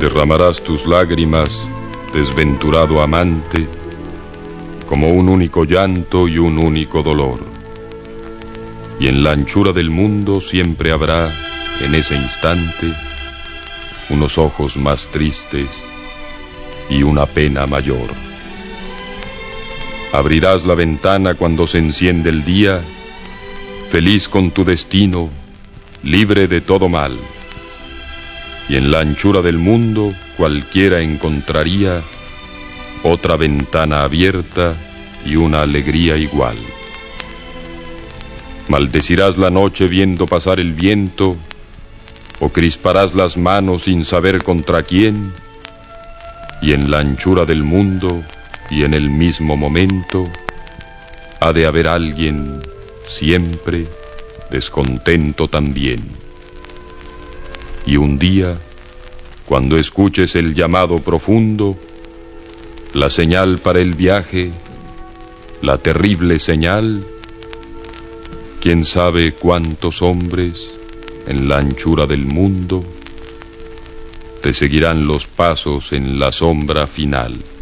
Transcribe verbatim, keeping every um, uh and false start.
Derramarás tus lágrimas, desventurado amante, como un único llanto y un único dolor. Y en la anchura del mundo siempre habrá, en ese instante, unos ojos más tristes y una pena mayor. Abrirás la ventana cuando se enciende el día, feliz con tu destino, libre de todo mal. Y en la anchura del mundo cualquiera encontraría otra ventana abierta y una alegría igual. Maldecirás la noche viendo pasar el viento, o crisparás las manos sin saber contra quién, y en la anchura del mundo y en el mismo momento ha de haber alguien siempre descontento también. Y un día, cuando escuches el llamado profundo, la señal para el viaje, la terrible señal, quién sabe cuántos hombres en la anchura del mundo te seguirán los pasos en la sombra final.